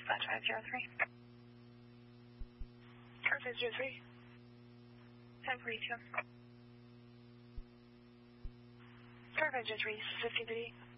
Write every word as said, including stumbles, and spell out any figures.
flat five zero three. Car five zero three. ten forty-two. Car five zero three, fifty three.